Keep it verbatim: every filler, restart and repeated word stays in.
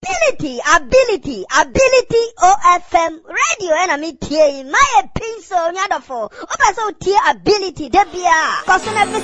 Ability, ability, ability O F M radio enemy tie my pencil nyadofo. Opa so tie ability debia. Cause na